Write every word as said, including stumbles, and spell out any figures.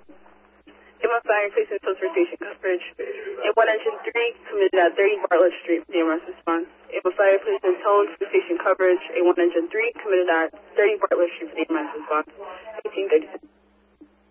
A one fire placed in toast for station coverage. A one engine three committed at thirty Bartlett Street for the emergency response. A one fire placed in tone for station coverage. A one engine three committed at thirty Bartlett Street for the emergency response. eighteen thirty-six.